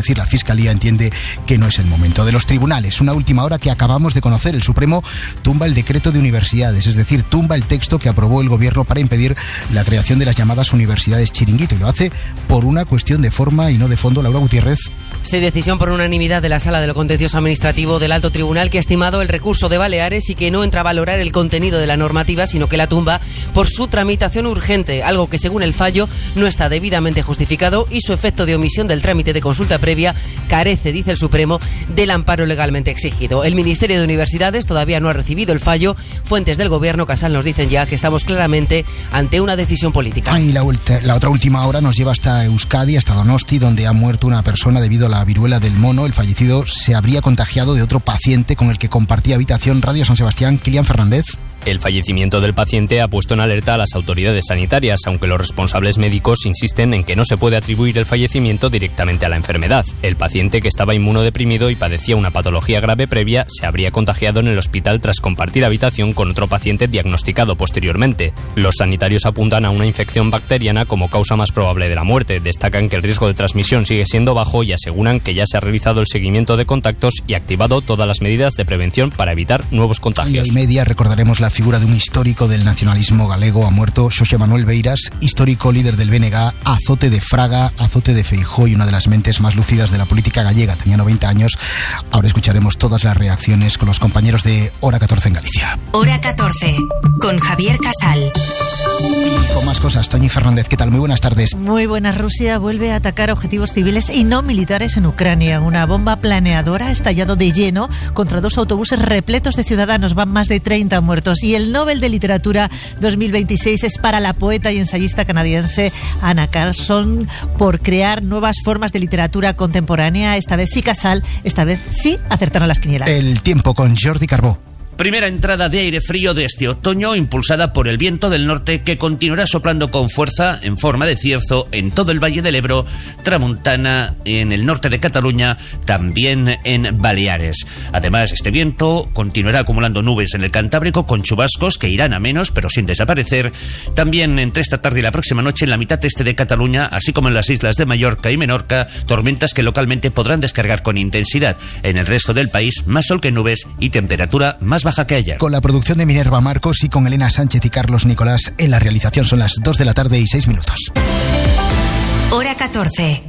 decir, la Fiscalía entiende que no es el momento. De los tribunales, una última hora que acabamos de conocer. El Supremo tumba el decreto de universidades, es decir, tumba el texto que aprobó el Gobierno para impedir la creación de las llamadas universidades chiringuito, y lo hace por una cuestión de forma y no de fondo. Laura Gutiérrez. Sí, decisión por unanimidad de la Sala de lo Contencioso Administrativo del Alto Tribunal, que ha estimado el recurso de Baleares y que no entra a valorar el contenido de la normativa, sino que la tumba por su tramitación urgente, algo que según el fallo no está debidamente justificado y su efecto de omisión del trámite de consulta previa carece, dice el Supremo, del amparo legalmente exigido. El Ministerio de Universidades todavía no ha recibido el fallo. Fuentes del Gobierno, Casal, nos dicen ya que estamos claramente ante una decisión política. Y la otra última hora nos lleva hasta Euskadi, hasta Donosti, donde ha muerto una persona debido a la viruela del mono. El fallecido se habría contagiado de otro paciente con el que compartía habitación. Radio San Sebastián, Kilian Fernández. El fallecimiento del paciente ha puesto en alerta a las autoridades sanitarias, aunque los responsables médicos insisten en que no se puede atribuir el fallecimiento directamente a la enfermedad. El paciente, que estaba inmunodeprimido y padecía una patología grave previa, se habría contagiado en el hospital tras compartir habitación con otro paciente diagnosticado posteriormente. Los sanitarios apuntan a una infección bacteriana como causa más probable de la muerte. Destacan que el riesgo de transmisión sigue siendo bajo y aseguran que ya se ha realizado el seguimiento de contactos y activado todas las medidas de prevención para evitar nuevos contagios. Y a media recordaremos la figura de un histórico del nacionalismo galego. Ha muerto Xosé Manuel Beiras, histórico líder del BNG, azote de Fraga, azote de Feijóo y una de las mentes más lúcidas de la política gallega. Tenía 90 años. Ahora escucharemos todas las reacciones con los compañeros de Hora 14 en Galicia. Hora 14, con Javier Casal. Y con más cosas, Toñi Fernández, ¿qué tal? Muy buenas tardes. Muy buenas. Rusia vuelve a atacar objetivos civiles y no militares en Ucrania. Una bomba planeadora ha estallado de lleno contra 2 autobuses repletos de ciudadanos. Van más de 30 muertos. Y el Nobel de Literatura 2026 es para la poeta y ensayista canadiense Anna Carlson por crear nuevas formas de literatura contemporánea. Esta vez sí, Casal, esta vez sí acertaron las quinielas. El tiempo con Jordi Carbó. Primera entrada de aire frío de este otoño, impulsada por el viento del norte, que continuará soplando con fuerza en forma de cierzo en todo el Valle del Ebro, tramuntana en el norte de Cataluña, también en Baleares. Además, este viento continuará acumulando nubes en el Cantábrico con chubascos que irán a menos, pero sin desaparecer. También entre esta tarde y la próxima noche en la mitad este de Cataluña, así como en las islas de Mallorca y Menorca, tormentas que localmente podrán descargar con intensidad. En el resto del país, más sol que nubes y temperatura más baja que ayer. Con la producción de Minerva Marcos y con Elena Sánchez y Carlos Nicolás en la realización. Son las 2 de la tarde y 6 minutos. Hora 14.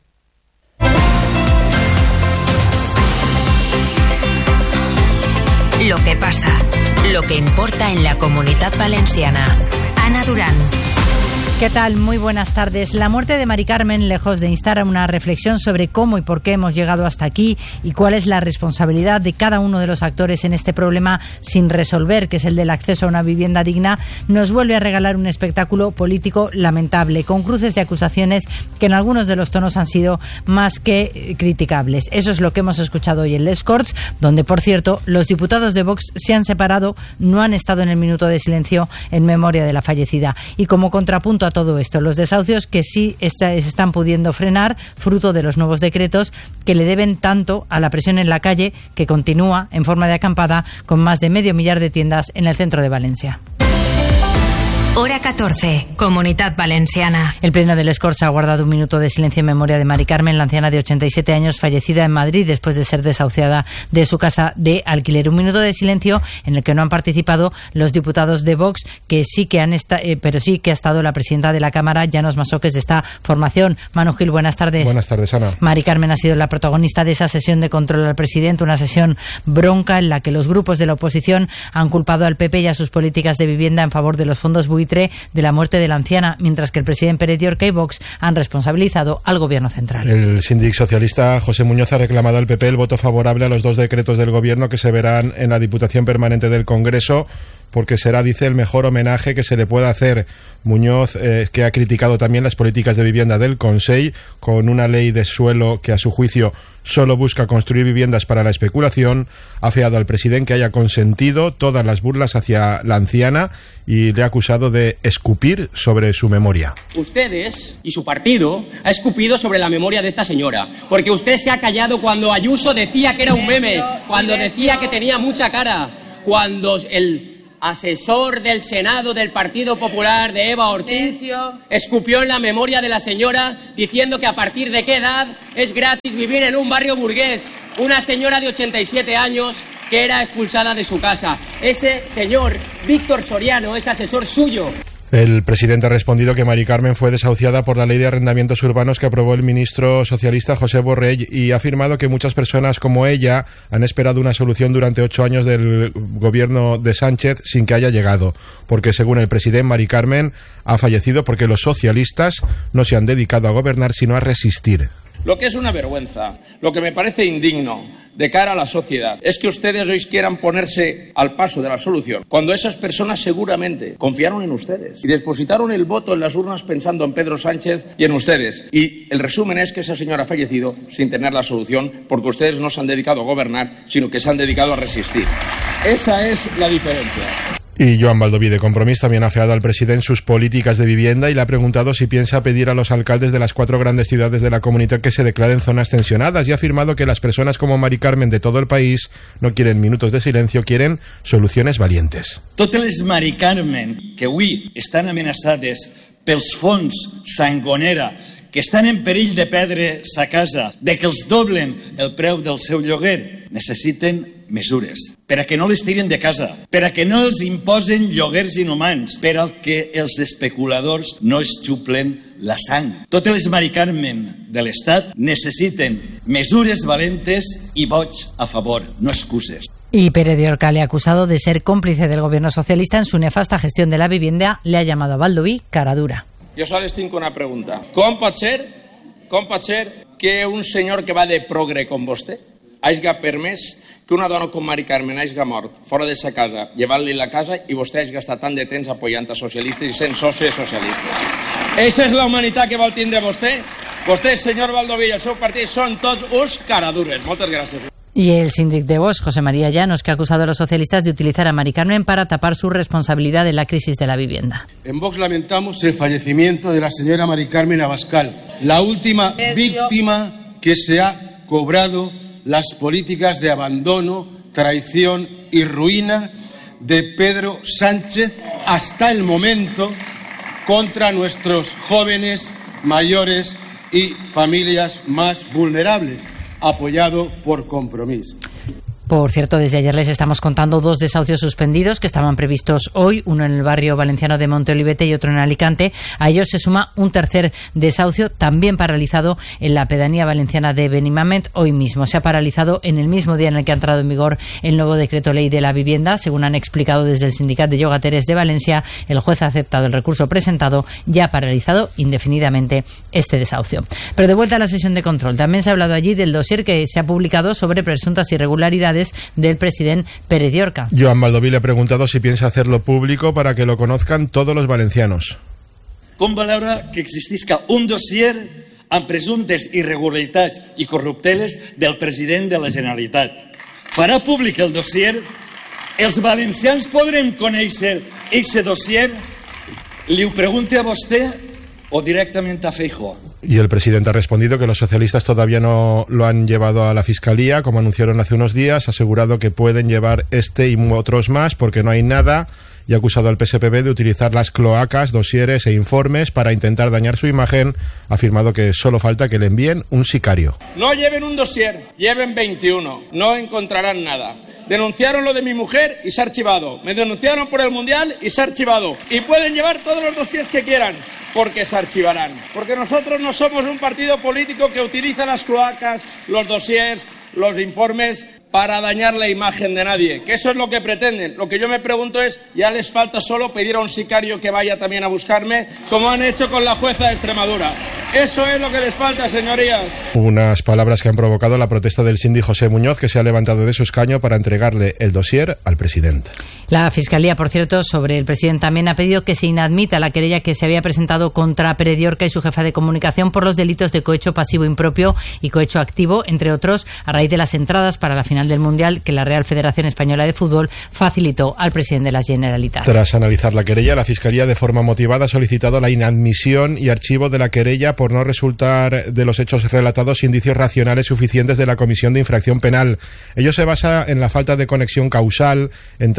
Lo que pasa, lo que importa en la Comunitat Valenciana. Ana Durán. ¿Qué tal? Muy buenas tardes. La muerte de Mari Carmen, lejos de instar a una reflexión sobre cómo y por qué hemos llegado hasta aquí y cuál es la responsabilidad de cada uno de los actores en este problema sin resolver, que es el del acceso a una vivienda digna, nos vuelve a regalar un espectáculo político lamentable, con cruces de acusaciones que en algunos de los tonos han sido más que criticables. Eso es lo que hemos escuchado hoy en Les Corts, donde, por cierto, los diputados de Vox se han separado, no han estado en el minuto de silencio en memoria de la fallecida. Y como contrapunto a todo esto, los desahucios que sí se están pudiendo frenar, fruto de los nuevos decretos que le deben tanto a la presión en la calle, que continúa en forma de acampada con más de 500.000 de tiendas en el centro de Valencia. Hora 14, Comunitat Valenciana. El Pleno de Les Corts ha guardado un minuto de silencio en memoria de Mari Carmen, la anciana de 87 años fallecida en Madrid después de ser desahuciada de su casa de alquiler. Un minuto de silencio en el que no han participado los diputados de Vox, que sí que pero sí que ha estado la presidenta de la Cámara, Llanos Masoques, de esta formación. Manu Gil, buenas tardes. Buenas tardes, Ana. Mari Carmen ha sido la protagonista de esa sesión de control al presidente, una sesión bronca en la que los grupos de la oposición han culpado al PP y a sus políticas de vivienda en favor de los fondos buitre de la muerte de la anciana, mientras que el presidente Pérez Llorca y Vox han responsabilizado al Gobierno central. El síndic socialista José Muñoz ha reclamado al PP el voto favorable a los 2 decretos del Gobierno que se verán en la Diputación Permanente del Congreso, porque será, dice, el mejor homenaje que se le pueda hacer. Muñoz, que ha criticado también las políticas de vivienda del Consell, con una ley de suelo que a su juicio solo busca construir viviendas para la especulación, ha afeado al presidente que haya consentido todas las burlas hacia la anciana y le ha acusado de escupir sobre su memoria. Ustedes y su partido ha escupido sobre la memoria de esta señora, porque usted se ha callado cuando Ayuso decía que era un meme, cuando decía que tenía mucha cara, cuando el asesor del Senado del Partido Popular de Eva Ortiz, escupió en la memoria de la señora diciendo que a partir de qué edad es gratis vivir en un barrio burgués. Una señora de 87 años que era expulsada de su casa. Ese señor, Víctor Soriano, es asesor suyo. El presidente ha respondido que Mari Carmen fue desahuciada por la ley de arrendamientos urbanos que aprobó el ministro socialista José Borrell y ha afirmado que muchas personas como ella han esperado una solución durante 8 años del gobierno de Sánchez sin que haya llegado, porque según el presidente Mari Carmen ha fallecido porque los socialistas no se han dedicado a gobernar sino a resistir. Lo que es una vergüenza, lo que me parece indigno de cara a la sociedad, es que ustedes hoy quieran ponerse al paso de la solución, cuando esas personas seguramente confiaron en ustedes y depositaron el voto en las urnas pensando en Pedro Sánchez y en ustedes. Y el resumen es que esa señora ha fallecido sin tener la solución, porque ustedes no se han dedicado a gobernar, sino que se han dedicado a resistir. Esa es la diferencia. Y Joan Baldoví de Compromís también ha afeado al presidente sus políticas de vivienda y le ha preguntado si piensa pedir a los alcaldes de las 4 grandes ciudades de la comunidad que se declaren zonas tensionadas y ha afirmado que las personas como Mari Carmen de todo el país no quieren minutos de silencio, quieren soluciones valientes. Totes les Mari Carmen que avui estan amenaçades pels fons Sangonera, que estan en perill de perdre sa casa, de que els doblen el preu del seu lloguer, necessiten mesures per a que no les tiren de casa, per a que no els imposen lloguers inhumans, per a que els especuladors no es xuplen la sang. Totes les Mari Carmen de l'Estat necessiten mesures valentes i vots a favor, no excuses. Y Pere de Orca le ha acusado de ser cómplice del gobierno socialista en su nefasta gestión de la vivienda, le ha llamado a Baldoví cara dura. Jo sols tinc una pregunta. Com pot ser que un senyor que va de progre com vostè hagi permès que una dona com Mari Carmen hagi mort fora de sa casa, llevant-li la casa, i vostè hagi gastat tant de temps apoyant a socialistes i sent soci de socialistes? Esa és la humanitat que vol tindre vostè? Vostè, senyor Baldoví, i el seu partit són tots uns caradures. Moltes gràcies. Y el síndic de Vox, José María Llanos, que ha acusado a los socialistas de utilizar a Mari Carmen para tapar su responsabilidad en la crisis de la vivienda. En Vox lamentamos el fallecimiento de la señora Mari Carmen Abascal, la última víctima que se ha cobrado las políticas de abandono, traición y ruina de Pedro Sánchez hasta el momento contra nuestros jóvenes, mayores y familias más vulnerables, apoyado por Compromís. Por cierto, desde ayer les estamos contando 2 desahucios suspendidos que estaban previstos hoy, uno en el barrio valenciano de Monteolivete y otro en Alicante. A ellos se suma un tercer desahucio, también paralizado en la pedanía valenciana de Benimament hoy mismo. Se ha paralizado en el mismo día en el que ha entrado en vigor el nuevo decreto ley de la vivienda. Según han explicado desde el Sindicato de Llogateres de Valencia, el juez ha aceptado el recurso presentado y ha paralizado indefinidamente este desahucio. Pero de vuelta a la sesión de control, también se ha hablado allí del dossier que se ha publicado sobre presuntas irregularidades del presidente Pere de Orca. Joan Baldoví le ha preguntado si piensa hacerlo público para que lo conozcan todos los valencianos. Com valora que existisca un dossier amb presumptes irregularitats i corrupteles del president de la Generalitat? Farà públic el dossier? Els valencians podrem conèixer aquest dossier? Li ho pregunte a vostè o directamente a Feijóo. Y el presidente ha respondido que los socialistas todavía no lo han llevado a la Fiscalía, como anunciaron hace unos días, ha asegurado que pueden llevar este y otros más porque no hay nada, y ha acusado al PSPB de utilizar las cloacas, dosieres e informes para intentar dañar su imagen. Ha afirmado que solo falta que le envíen un sicario. No lleven un dossier, lleven 21, no encontrarán nada. Denunciaron lo de mi mujer y se ha archivado. Me denunciaron por el Mundial y se ha archivado. Y pueden llevar todos los dossiers que quieran, porque se archivarán. Porque nosotros no somos un partido político que utiliza las cloacas, los dossiers, los informes para dañar la imagen de nadie, que eso es lo que pretenden. Lo que yo me pregunto es, ¿ya les falta solo pedir a un sicario que vaya también a buscarme, como han hecho con la jueza de Extremadura? Eso es lo que les falta, señorías. Unas palabras que han provocado la protesta del síndic José Muñoz, que se ha levantado de su escaño para entregarle el dossier al presidente. La Fiscalía, por cierto, sobre el presidente también ha pedido que se inadmita la querella que se había presentado contra Pere de Orca y su jefa de comunicación por los delitos de cohecho pasivo impropio y cohecho activo, entre otros, a raíz de las entradas para la final del Mundial que la Real Federación Española de Fútbol facilitó al presidente de la Generalitat. Tras analizar la querella, la Fiscalía de forma motivada ha solicitado la inadmisión y archivo de la querella por no resultar de los hechos relatados indicios racionales suficientes de la Comisión de Infracción Penal. Ello se basa en la falta de conexión causal entre la entrega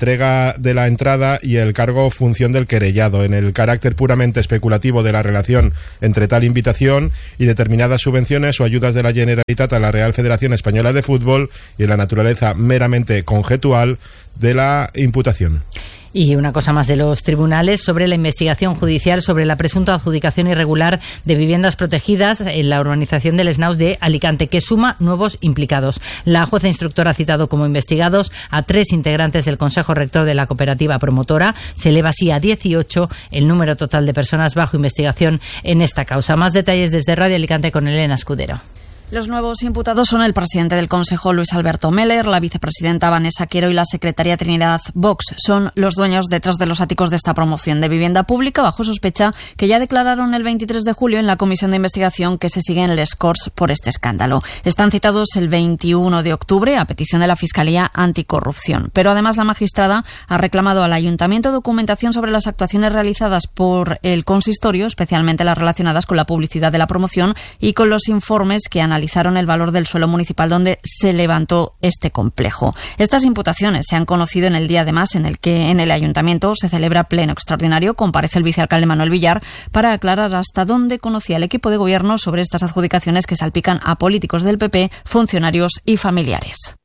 entrega de la entrada y el cargo función del querellado, en el carácter puramente especulativo de la relación entre tal invitación y determinadas subvenciones o ayudas de la Generalitat a la Real Federación Española de Fútbol y en la naturaleza meramente conjetual de la imputación. Y una cosa más de los tribunales sobre la investigación judicial sobre la presunta adjudicación irregular de viviendas protegidas en la urbanización del Snaus de Alicante, que suma nuevos implicados. La jueza instructora ha citado como investigados a 3 integrantes del Consejo Rector de la cooperativa promotora. Se eleva así a 18 el número total de personas bajo investigación en esta causa. Más detalles desde Radio Alicante con Elena Escudero. Los nuevos imputados son el presidente del Consejo, Luis Alberto Meller, la vicepresidenta Vanessa Quero y la secretaria Trinidad Vox. Son los dueños detrás de los áticos de esta promoción de vivienda pública bajo sospecha que ya declararon el 23 de julio en la comisión de investigación que se sigue en Les Corts por este escándalo. Están citados el 21 de octubre a petición de la Fiscalía Anticorrupción. Pero además la magistrada ha reclamado al Ayuntamiento documentación sobre las actuaciones realizadas por el consistorio, especialmente las relacionadas con la publicidad de la promoción y con los informes que analizaron el valor del suelo municipal donde se levantó este complejo. Estas imputaciones se han conocido en el día además en el que en el Ayuntamiento se celebra pleno extraordinario. Comparece el vicealcalde Manuel Villar para aclarar hasta dónde conocía el equipo de gobierno sobre estas adjudicaciones que salpican a políticos del PP, funcionarios y familiares.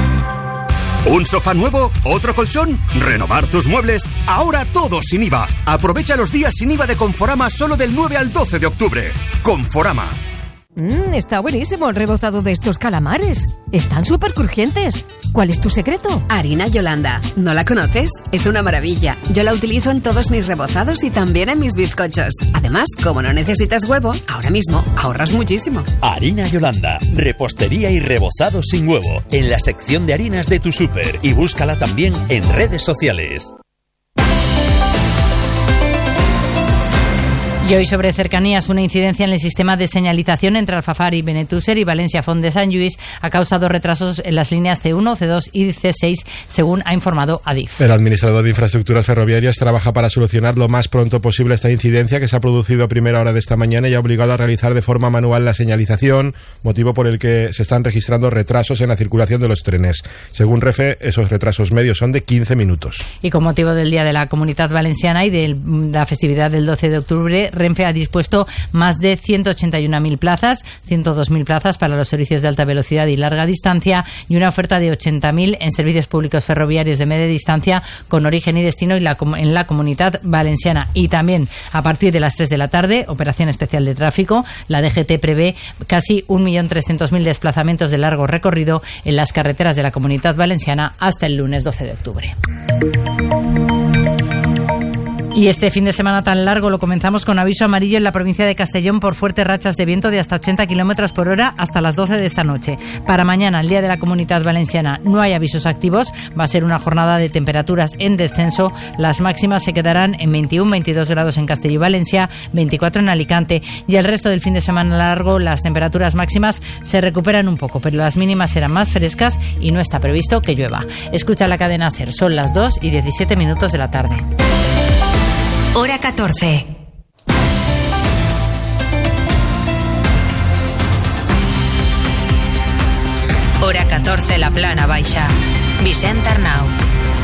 ¿Un sofá nuevo? ¿Otro colchón? ¿Renovar tus muebles? Ahora todo sin IVA. Aprovecha los días sin IVA de Conforama solo del 9 al 12 de octubre. Conforama. Está buenísimo el rebozado de estos calamares. Están súper crujientes. ¿Cuál es tu secreto? Harina Yolanda. ¿No la conoces? Es una maravilla. Yo la utilizo en todos mis rebozados y también en mis bizcochos. Además, como no necesitas huevo, ahora mismo ahorras muchísimo. Harina Yolanda. Repostería y rebozado sin huevo. En la sección de harinas de tu súper. Y búscala también en redes sociales. Y hoy sobre cercanías, una incidencia en el sistema de señalización entre Alfafar y Benetúser y Valencia Font de Sant Lluís ha causado retrasos en las líneas C1, C2 y C6, según ha informado Adif. El administrador de infraestructuras ferroviarias trabaja para solucionar lo más pronto posible esta incidencia que se ha producido a primera hora de esta mañana y ha obligado a realizar de forma manual la señalización, motivo por el que se están registrando retrasos en la circulación de los trenes. Según Renfe, esos retrasos medios son de 15 minutos. Y con motivo del Día de la Comunitat Valenciana y de la festividad del 12 de octubre, Renfe ha dispuesto más de 181.000 plazas, 102.000 plazas para los servicios de alta velocidad y larga distancia y una oferta de 80.000 en servicios públicos ferroviarios de media distancia con origen y destino en la Comunitat Valenciana. Y también a partir de las 3 de la tarde, operación especial de tráfico, la DGT prevé casi 1.300.000 desplazamientos de largo recorrido en las carreteras de la Comunitat Valenciana hasta el lunes 12 de octubre. Y este fin de semana tan largo lo comenzamos con aviso amarillo en la provincia de Castellón por fuertes rachas de viento de hasta 80 km por hora hasta las 12 de esta noche. Para mañana, el Día de la Comunitat Valenciana, no hay avisos activos. Va a ser una jornada de temperaturas en descenso. Las máximas se quedarán en 21-22 grados en Castelló y Valencia, 24 en Alicante. Y el resto del fin de semana largo, las temperaturas máximas se recuperan un poco, pero las mínimas serán más frescas y no está previsto que llueva. Escucha la cadena SER. Son las 2:17 de la tarde. Hora 14. Hora 14, la Plana Baixa. Vicent Arnau.